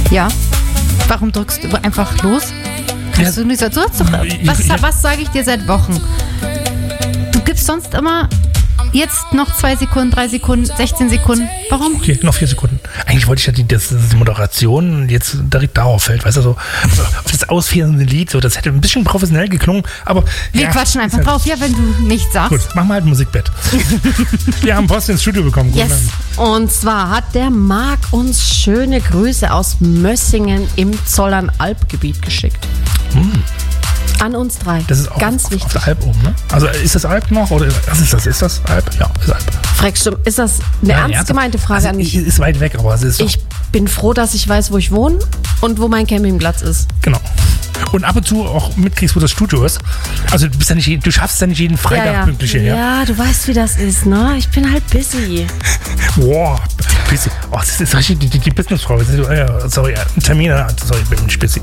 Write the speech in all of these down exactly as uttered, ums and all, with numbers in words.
Ja. Warum drückst du einfach los? Kannst Ja. du nicht so, du hast doch, was, Ja. was sage ich dir seit Wochen? Du gibst sonst immer jetzt noch zwei Sekunden, drei Sekunden, sechzehn Sekunden. Warum? Okay, noch vier Sekunden. Eigentlich wollte ich ja die, das, die Moderation jetzt direkt darauf fällt, weißt du, so auf das ausführende Lied, so, das hätte ein bisschen professionell geklungen, aber Wir ja, quatschen einfach ist halt- drauf, ja, wenn du nichts sagst. Gut, mach mal halt ein Musikbett. Wir haben Post ins Studio bekommen. Guten Yes. Abend. Und zwar hat der Marc uns schöne Grüße aus Mössingen im Zollernalbgebiet geschickt. An uns drei. Das ist auch ganz auf, wichtig. auf der Alp oben, ne? Also ist das Alp noch? Oder was ist das? Ist das Alp? Ja, ist Alp. Fragst du, ist das eine Ja, ernst ernsthaft? gemeinte Frage also, an mich? Ist weit weg, aber es ist Ich bin froh, dass ich weiß, wo ich wohne und wo mein Campingplatz ist. genau. Und ab und zu auch mitkriegst, wo das Studio ist. Also du bist ja nicht, je- du schaffst ja nicht jeden Freitag ja, ja. pünktlich hierher. ja, du weißt, wie das ist, ne? Ich bin halt busy. Wow, busy. Oh, das ist richtig die, die, die Businessfrau. Das ist so, äh, sorry, äh, Termine. Sorry, ich bin nicht busy.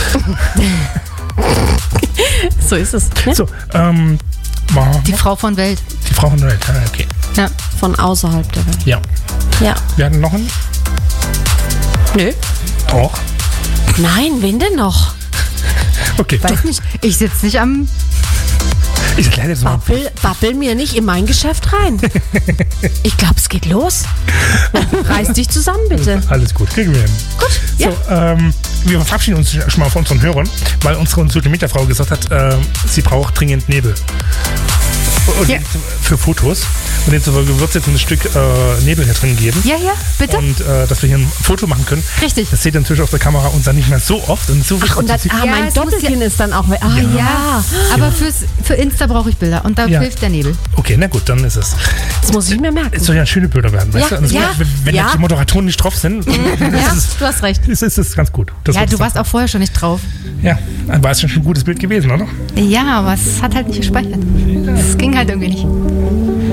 So ist es. Ne? So, ähm, war Die Frau von Welt. die Frau von der Welt. Ah, okay. Ja. Von außerhalb der Welt. Ja. Ja. Wir hatten noch einen. Nö. Auch. Nein, wen denn noch? Okay. Weiß nicht, ich sitze nicht am... Ich erkläre jetzt mal. Babbel, babbel mir nicht in mein Geschäft rein. Ich glaube, es geht los. Reiß dich zusammen, bitte. Alles gut, kriegen wir hin. Gut, ja. So, ähm, wir verabschieden uns schon mal von unseren Hörern, weil unsere Social Media Frau gesagt hat, ähm, sie braucht dringend Nebel. Und Ja. für Fotos. Und demzufolge wird es jetzt ein Stück äh, Nebel hier drin geben. Ja, ja, bitte. Und äh, dass wir hier ein Foto machen können. Richtig. Das seht ihr natürlich auf der Kamera uns dann nicht mehr so oft. Und so viel Und dann, ah, Ja, mein es muss Doppelkinn ist dann auch. Ah, ja. Ja, aber fürs, für Insta brauche ich Bilder und da Ja. hilft der Nebel. Okay, na gut, dann ist es. Das muss ich mir merken. Es soll ja schöne Bilder werden, weißt Ja, du? Und es ja, wird- wenn ja. die Moderatoren nicht drauf sind, Ja, ist es, du hast recht. ist, ist es ganz gut. Das Ja, wird du es warst dann- auch vorher schon nicht drauf. Ja, dann war es schon ein gutes Bild gewesen, oder? Ja, aber es hat halt nicht gespeichert. Es ging halt irgendwie nicht.